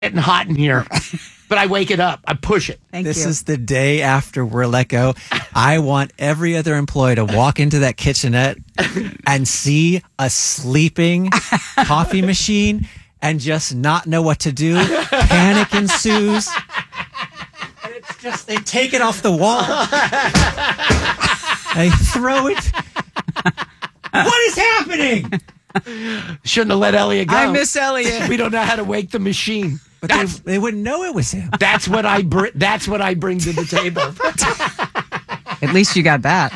getting hot in here, but I wake it up. I push it. This is the day after we're let go. I want every other employee to walk into that kitchenette and see a sleeping coffee machine and just not know what to do. Panic ensues. And it's just, they take it off the wall. They throw it. What is happening? Shouldn't have let Elliot go. I miss Elliot. We don't know how to wake the machine. But they wouldn't know it was him. That's what I bring to the table. At least you got that.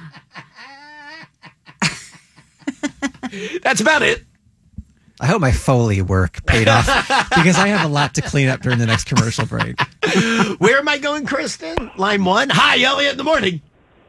That's about it. I hope my Foley work paid off because I have a lot to clean up during the next commercial break. Where am I going, Kristen? Line 1. Hi, Elliot in the morning.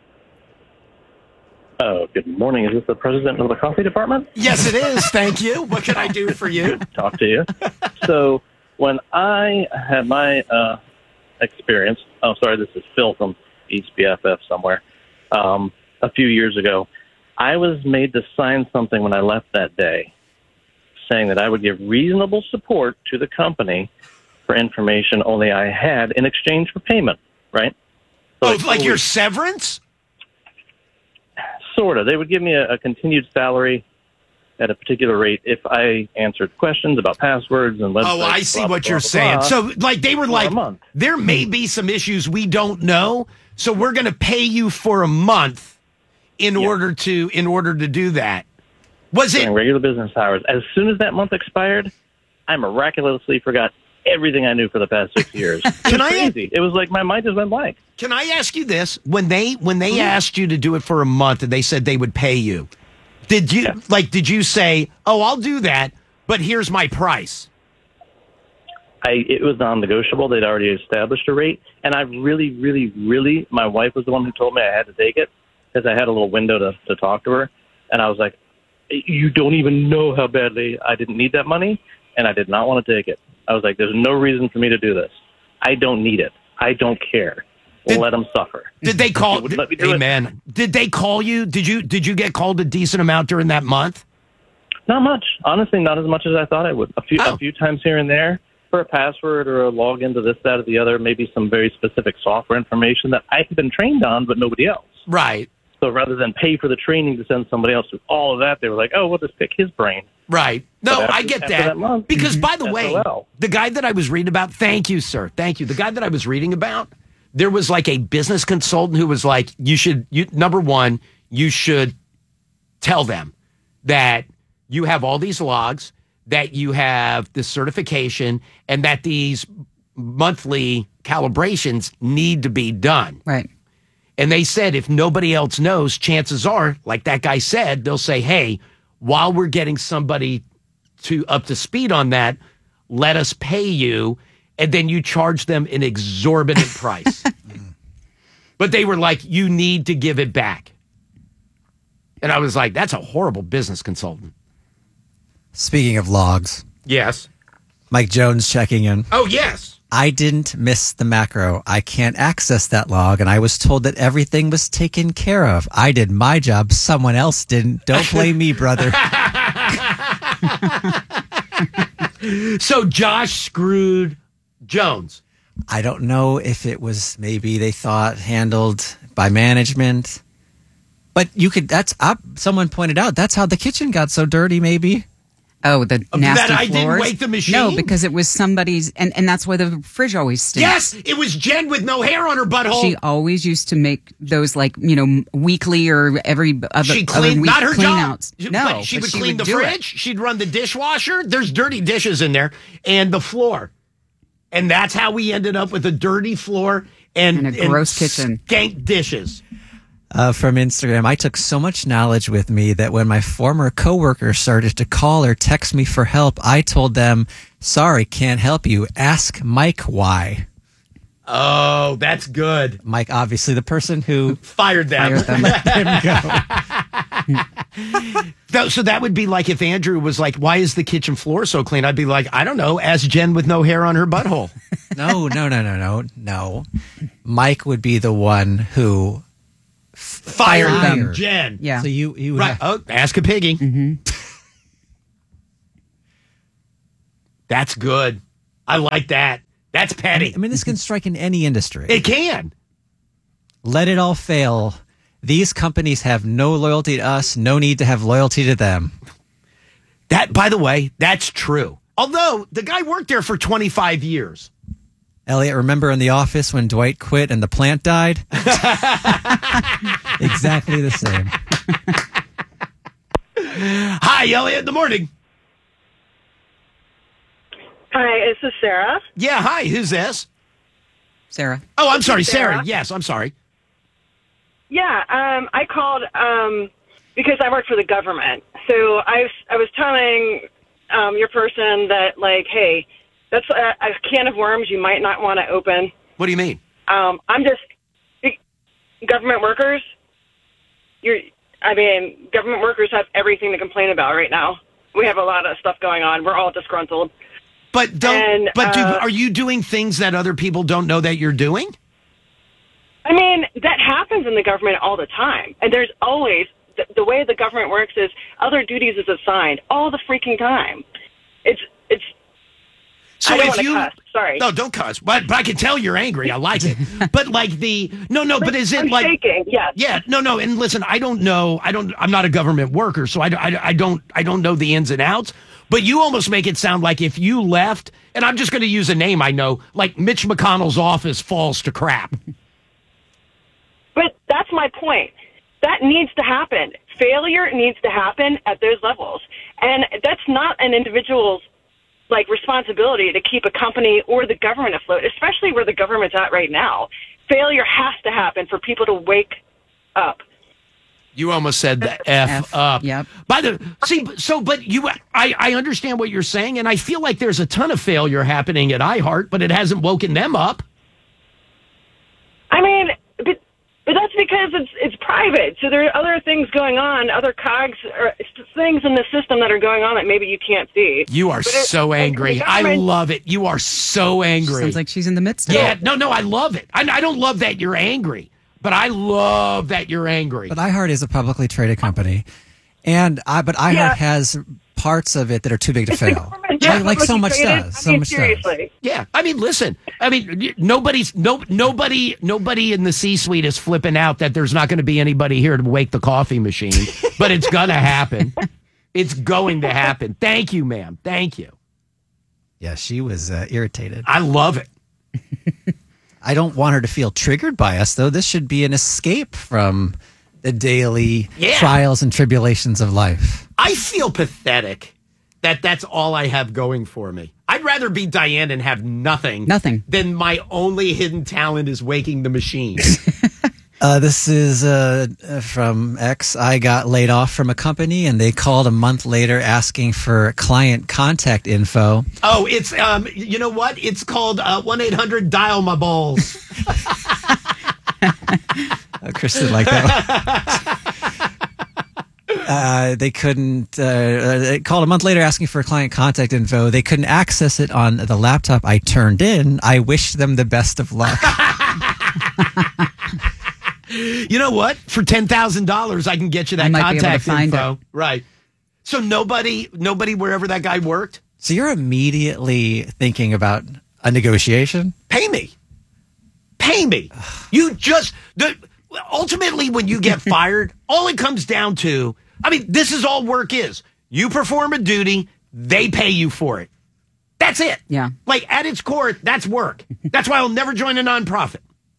Oh, good morning. Is this the president of the coffee department? Yes, it is. Thank you. What can I do for you? Good to talk to you. So when I had my experience, this is Phil from East BFF somewhere, a few years ago, I was made to sign something when I left that day saying that I would give reasonable support to the company for information only I had in exchange for payment, right? So like your severance? Sort of. They would give me a continued salary at a particular rate if I answered questions about passwords and websites. Oh, I see what you're saying. So, like, they were like, there may be some issues we don't know, so we're going to pay you for a month in order to do that. Was it regular business hours? As soon as that month expired, I miraculously forgot everything I knew for the past 6 years. It was crazy. It was like my mind just went blank. Can I ask you this? When they asked you to do it for a month and they said they would pay you, did you say, "Oh, I'll do that, but here's my price"? It was non-negotiable. They'd already established a rate, and I really, my wife was the one who told me I had to take it because I had a little window to talk to her, and I was like, "You don't even know how badly I didn't need that money, and I did not want to take it." I was like, "There's no reason for me to do this. I don't need it. I don't care. Let them suffer." Did they call? Did they call you? Did you get called a decent amount during that month? Not much. Honestly, not as much as I thought I would. A few times here and there for a password or a login to this, that, or the other. Maybe some very specific software information that I had been trained on, but nobody else. Right. So rather than pay for the training to send somebody else through all of that, they were like, "Oh, we'll just pick his brain." Right. No, I get that. Because, by the way, the guy that I was reading about, thank you, sir. Thank you. The guy that I was reading about, there was like a business consultant who was like, number one, you should tell them that you have all these logs, that you have this certification, and that these monthly calibrations need to be done. Right. And they said if nobody else knows, chances are, like that guy said, they'll say, "Hey, while we're getting somebody up to speed on that, let us pay you," and then you charge them an exorbitant price. But they were like, "You need to give it back." And I was like, that's a horrible business consultant. Speaking of logs. Yes. Mike Jones checking in. Oh, yes. I didn't miss the macro. I can't access that log, and I was told that everything was taken care of. I did my job. Someone else didn't. Don't blame me, brother. So Josh screwed Jones. I don't know if it was maybe they thought handled by management, but someone pointed out that's how the kitchen got so dirty, maybe. Oh, the nasty that I floors? didn't wake the machine? No, because it was somebody's, and that's why the fridge always stinks. Yes, it was Jen with no hair on her butthole. She always used to make those weekly or every other week not her clean job. outs. No, she would clean the fridge. She'd run the dishwasher. There's dirty dishes in there and the floor. And that's how we ended up with a dirty floor and a gross kitchen. Skank dishes. From Instagram, I took so much knowledge with me that when my former coworker started to call or text me for help, I told them, "Sorry, can't help you. Ask Mike why." Oh, that's good. Mike, obviously the person who fired them. Let them go. So that would be like if Andrew was like, "Why is the kitchen floor so clean?" I'd be like, "I don't know. Ask Jen with no hair on her butthole." No. Mike would be the one who fired them. Jen. Yeah. So you right. Ask a piggy. Mm-hmm. That's good. I like that. That's petty. I mean, this can strike in any industry. It can. Let it all fail. These companies have no loyalty to us, no need to have loyalty to them. That, by the way, that's true. Although the guy worked there for 25 years. Elliot, remember in The Office when Dwight quit and the plant died? Exactly the same. Hi, Elliot, in the morning. Hi, is this Sarah? Yeah, hi, who's this? Sarah. Oh, I'm sorry, Sarah. Sarah. Yes, I'm sorry. Yeah, I called because I work for the government. So I was telling your person that, like, hey, that's a can of worms you might not want to open. What do you mean? I'm just government workers. Government workers have everything to complain about right now. We have a lot of stuff going on. We're all disgruntled. But are you doing things that other people don't know that you're doing? I mean, that happens in the government all the time. And there's always, the way the government works is other duties is assigned all the freaking time. It's so I don't if wanna you cuss. Sorry. No, don't cuss. But I can tell you're angry. I like it. But like but is it I'm like shaking, yes. Yeah, no. And listen, I'm not a government worker, so I don't know the ins and outs. But you almost make it sound like if you left, and I'm just going to use a name I know, like Mitch McConnell's office falls to crap. But that's my point. That needs to happen. Failure needs to happen at those levels. And that's not an individual's responsibility to keep a company or the government afloat, especially where the government's at right now. Failure has to happen for people to wake up. You almost said the F up. Yep. I understand what you're saying, and I feel like there's a ton of failure happening at iHeart, but it hasn't woken them up. I mean, but that's because it's private. So there are other things going on, other cogs or things in the system that are going on that maybe you can't see. You are so angry. I love it. You are so angry. Sounds like she's in the midst of it. Yeah, no, I love it. I don't love that you're angry, but I love that you're angry. But iHeart is a publicly traded company, but iHeart has parts of it that are too big to fail. Like so much does. So much seriously. does. Yeah, I mean, listen. I mean, nobody in the C-suite is flipping out that there's not going to be anybody here to wake the coffee machine, but it's going to happen. It's going to happen. Thank you, ma'am. Thank you. Yeah, she was irritated. I love it. I don't want her to feel triggered by us, though. This should be an escape from the daily trials and tribulations of life. I feel pathetic that that's all I have going for me. I'd rather be Diane and have nothing than my only hidden talent is waking the machine. This is from X. I got laid off from a company, and they called a month later asking for client contact info. Oh, it's, you know what? It's called 1-800-DIAL-MY-BALLS. Chris didn't like that one. They couldn't, they called a month later asking for client contact info. They couldn't access it on the laptop I turned in. I wished them the best of luck. You know what? For $10,000, I can get you that contact info. Right. So nobody wherever that guy worked. So you're immediately thinking about a negotiation? Pay me. You just ultimately when you get fired, all it comes down to, I mean, this is all work is. You perform a duty, they pay you for it. That's it. Yeah. Like at its core, that's work. That's why I'll never join a nonprofit.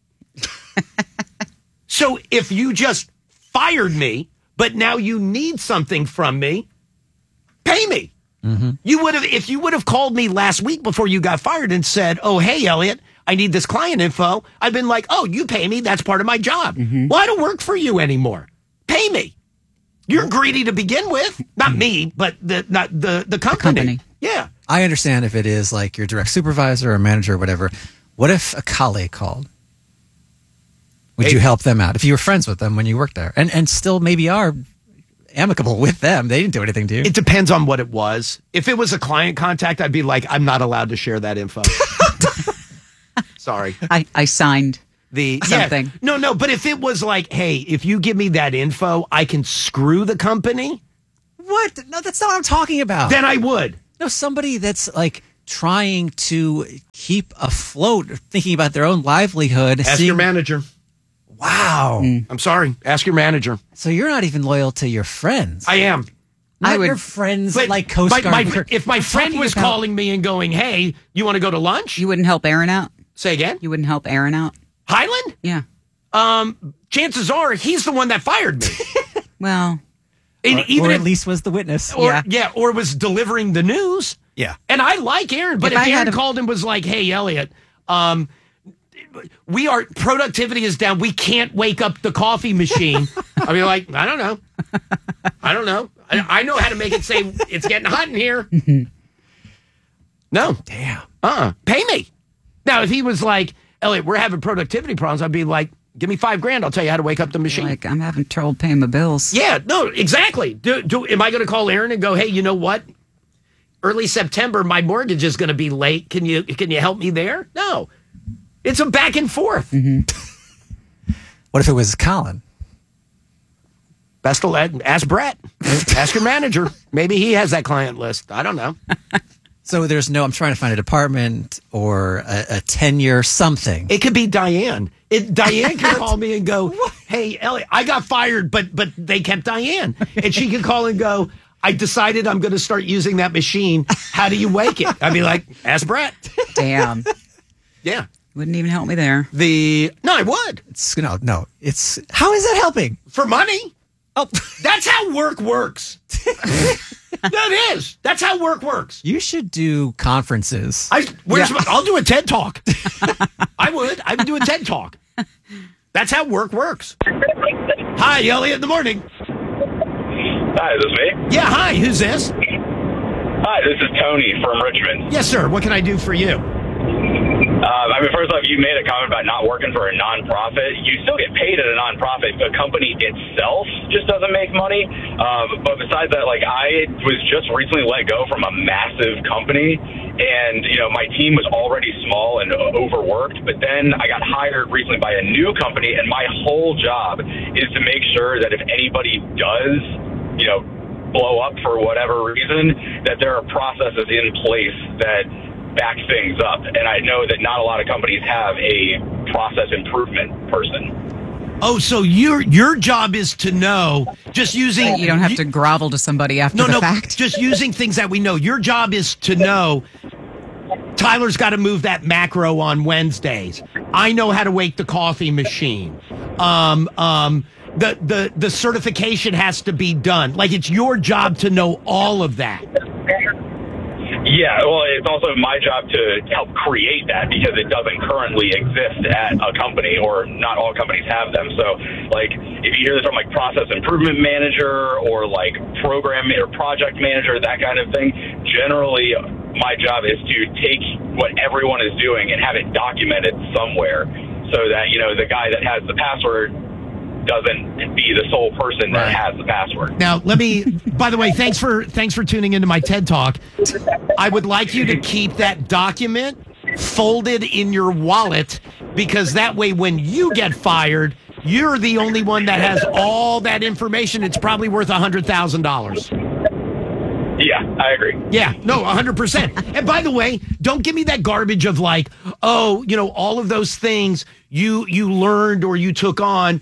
So if you just fired me, but now you need something from me, pay me. Mm-hmm. If you would have called me last week before you got fired and said, "Oh, hey, Elliot, I need this client info," I've been like, "Oh, you pay me. That's part of my job." Mm-hmm. Well, I don't work for you anymore. Pay me. You're greedy to begin with. Not me, but the company. Yeah. I understand if it is like your direct supervisor or manager or whatever. What if a colleague called? Would you help them out if you were friends with them when you worked there and still maybe are amicable with them? They didn't do anything to you. It depends on what it was. If it was a client contact, I'd be like, I'm not allowed to share that info. Sorry. I signed something. Yeah, no. But if it was like, hey, if you give me that info, I can screw the company. What? No, that's not what I'm talking about. Then I would. No, somebody that's like trying to keep afloat, thinking about their own livelihood. Ask your manager. Wow. I'm sorry. Ask your manager. So you're not even loyal to your friends. I am. Not your friends like Coast Guard. If my friend was calling me and going, hey, you want to go to lunch? You wouldn't help Aaron out? Say again? You wouldn't help Aaron out? Highland? Yeah. Chances are he's the one that fired me. Well. Or at least was the witness. Or was delivering the news. Yeah. And I like Aaron, but if Aaron called and was like, hey, Elliot, productivity is down. We can't wake up the coffee machine. I'd be like, I don't know. I know how to make it say it's getting hot in here. No. Damn. Pay me. Now, if he was like, Elliot, we're having productivity problems, I'd be like, give me $5,000. I'll tell you how to wake up the machine. Like, I'm having trouble paying my bills. Yeah, no, exactly. Am I going to call Aaron and go, hey, you know what? Early September, my mortgage is going to be late. Can you help me there? No. It's a back and forth. Mm-hmm. What if it was Colin? Best to ask Brett. Ask your manager. Maybe he has that client list. I don't know. So I'm trying to find a department or a tenure, something. It could be Diane. Diane can call me and go, hey, Elliot, I got fired, but they kept Diane. And she can call and go, I decided I'm going to start using that machine. How do you wake it? I'd be like, ask Brett. Damn. Yeah. Wouldn't even help me there. No, I would. No. How is that helping? For money? Oh, that's how work works. That is. That's how work works. You should do conferences. I'll do a TED Talk. I would do a TED Talk. That's how work works. Hi, Elliot in the morning. Hi, is this me? Yeah, hi. Who's this? Hi, this is Tony from Richmond. Yes, sir. What can I do for you? First off, you made a comment about not working for a nonprofit. You still get paid at a nonprofit. The company itself just doesn't make money. But besides that, I was just recently let go from a massive company, and my team was already small and overworked. But then I got hired recently by a new company, and my whole job is to make sure that if anybody does, blow up for whatever reason, that there are processes in place that back things up. And I know that not a lot of companies have a process improvement person. Oh, so your job is to know, just using... You don't have to grovel to somebody after the fact. Just using things that we know. Your job is to know, Tyler's got to move that macro on Wednesdays. I know how to wake the coffee machine. The certification has to be done. It's your job to know all of that. Yeah, well, it's also my job to help create that because it doesn't currently exist at a company, or not all companies have them. So, if you hear this from process improvement manager or program or project manager, that kind of thing, generally my job is to take what everyone is doing and have it documented somewhere so that, the guy that has the password doesn't be the sole person that has the password. Now, by the way, thanks for tuning into my TED Talk. I would like you to keep that document folded in your wallet, because that way when you get fired, you're the only one that has all that information. It's probably worth $100,000. Yeah, I agree. Yeah, no, 100%. And by the way, don't give me that garbage of all of those things you learned or you took on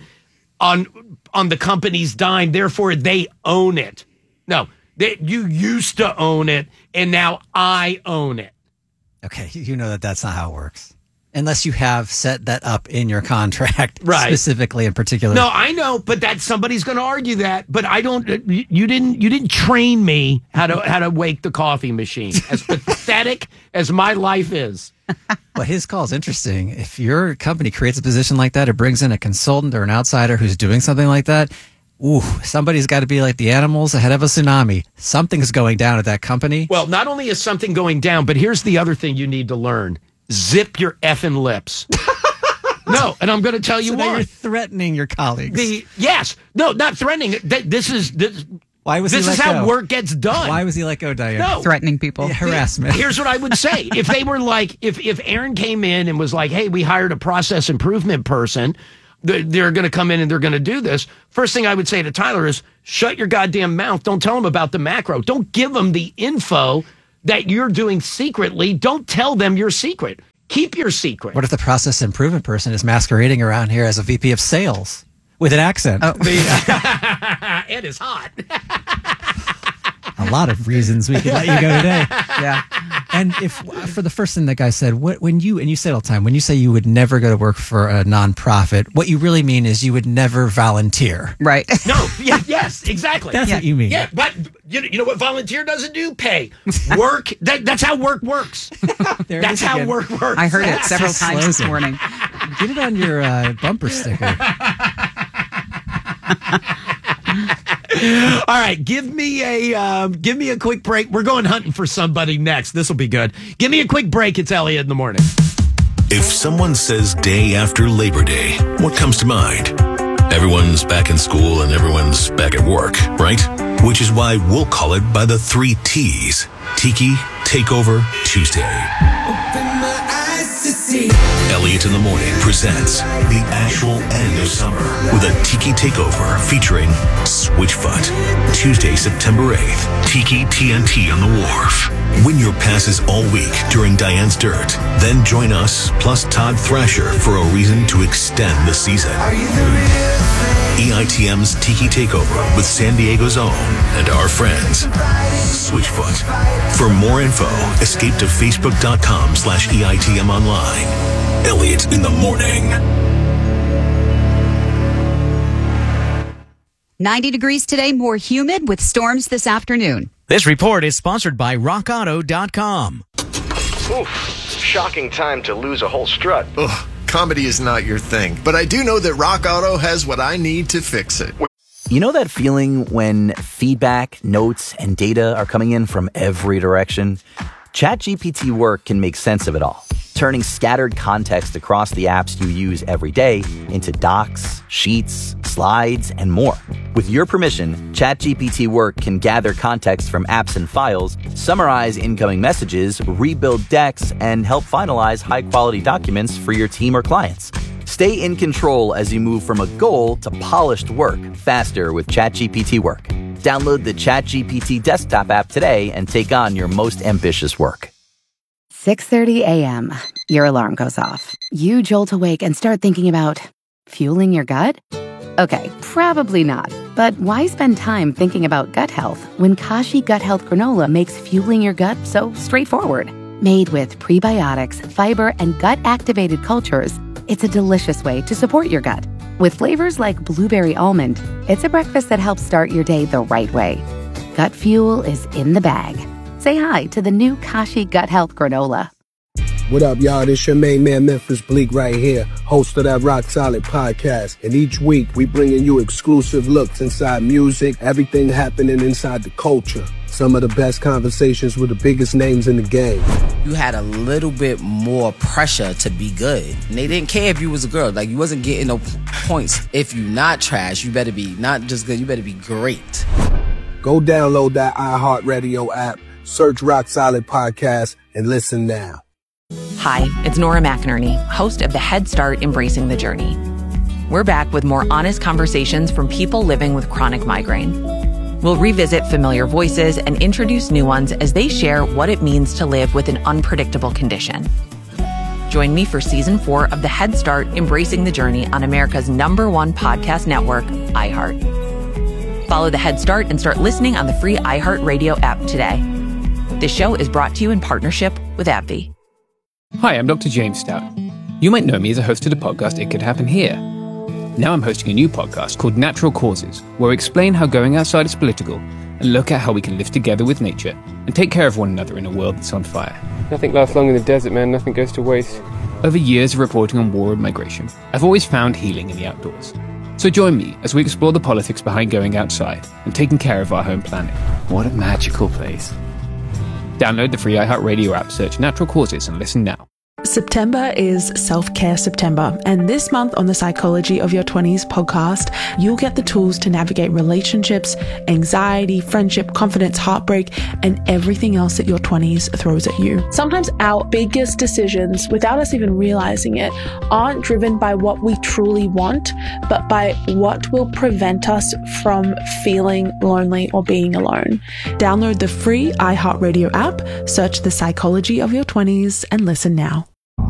the company's dime, therefore they own it. No, you used to own it, and now I own it. Okay, you know that's not how it works. Unless you have set that up in your contract, right? Specifically in particular. No, I know, but somebody's going to argue that. But I don't. You didn't train me how to wake the coffee machine. As pathetic as my life is. Well, his call is interesting. If your company creates a position like that or brings in a consultant or an outsider who's doing something like that, somebody's got to be like the animals ahead of a tsunami. Something's going down at that company. Well, not only is something going down, but here's the other thing you need to learn. Zip your effing lips. No, and I'm going to tell you why. why. You're threatening your colleagues. Yes. No, not threatening. This is how work gets done. Why was he let go, Diane? No. Threatening people. Yeah, harassment. Here's what I would say. If they were if Aaron came in and was like, hey, we hired a process improvement person, they're going to come in and they're going to do this. First thing I would say to Tyler is, shut your goddamn mouth. Don't tell him about the macro. Don't give him the info that you're doing secretly, don't tell them your secret. Keep your secret. What if the process improvement person is masquerading around here as a VP of sales with an accent? Oh. It is hot. A lot of reasons we could let you go today. Yeah. And if for the first thing that guy said, when you say it all the time, when you say you would never go to work for a nonprofit, what you really mean is you would never volunteer. Right. No. Yeah. Yes. Exactly. That's what you mean. Yeah. But you know what volunteer doesn't do? Pay. Work. That's how work works. That's how work works. I heard it several times this morning. Get it on your bumper sticker. All right, give me a quick break. We're going hunting for somebody next. This will be good. Give me a quick break. It's Elliot in the morning. If someone says day after Labor Day, what comes to mind? Everyone's back in school and everyone's back at work, right? Which is why we'll call it by the 3 T's. Tiki Takeover Tuesday. Open my eyes to see. Elliot in the Morning presents the actual end of summer with a Tiki Takeover featuring Switchfoot. Tuesday, September 8th, Tiki TNT on the Wharf. Win your passes all week during Diane's Dirt. Then join us, plus Todd Thrasher, for a reason to extend the season. EITM's Tiki Takeover with San Diego's own and our friends, Switchfoot. For more info, escape to facebook.com/EITM online. Elliot in the Morning. 90 degrees today, more humid with storms this afternoon. This report is sponsored by RockAuto.com. Oof, shocking time to lose a whole strut. Ugh, comedy is not your thing, but I do know that Rock Auto has what I need to fix it. You know that feeling when feedback, notes, and data are coming in from every direction? ChatGPT Work can make sense of it all, turning scattered context across the apps you use every day into docs, sheets, slides, and more. With your permission, ChatGPT Work can gather context from apps and files, summarize incoming messages, rebuild decks, and help finalize high-quality documents for your team or clients. Stay in control as you move from a goal to polished work faster with ChatGPT Work. Download the ChatGPT desktop app today and take on your most ambitious work. 6:30 a.m. Your alarm goes off. You jolt awake and start thinking about fueling your gut? Okay, probably not. But why spend time thinking about gut health when Kashi Gut Health Granola makes fueling your gut so straightforward? Made with prebiotics, fiber, and gut-activated cultures, it's a delicious way to support your gut. With flavors like blueberry almond, it's a breakfast that helps start your day the right way. Gut fuel is in the bag. Say hi to the new Kashi Gut Health Granola. What up, y'all? This your main man, Memphis Bleak, right here, host of that Rock Solid podcast. And each week, we bringing you exclusive looks inside music, everything happening inside the culture. Some of the best conversations with the biggest names in the game. You had a little bit more pressure to be good. And they didn't care if you was a girl. Like, you wasn't getting no points. If you not trash, you better be not just good, you better be great. Go download that iHeartRadio app, search Rock Solid Podcast, and listen now. Hi, it's Nora McInerney, host of the Head Start Embracing the Journey. We're back with more honest conversations from people living with chronic migraine. We'll revisit familiar voices and introduce new ones as they share what it means to live with an unpredictable condition. Join me for Season 4 of the Head Start Embracing the Journey on America's #1 podcast network, iHeart. Follow the Head Start and start listening on the free iHeartRadio app today. This show is brought to you in partnership with AbbVie. Hi, I'm Dr. James Stout. You might know me as a host of the podcast It Could Happen Here. Now I'm hosting a new podcast called Natural Causes, where we explain how going outside is political and look at how we can live together with nature and take care of one another in a world that's on fire. Nothing lasts long in the desert, man. Nothing goes to waste. Over years of reporting on war and migration, I've always found healing in the outdoors. So join me as we explore the politics behind going outside and taking care of our home planet. What a magical place. Download the free iHeartRadio app, search Natural Causes, and listen now. September is Self-Care September, and this month on the Psychology of Your 20s podcast, you'll get the tools to navigate relationships, anxiety, friendship, confidence, heartbreak, and everything else that your 20s throws at you. Sometimes our biggest decisions, without us even realizing it, aren't driven by what we truly want, but by what will prevent us from feeling lonely, or being alone. Download the free iHeartRadio app, search The Psychology of Your 20s, and listen now.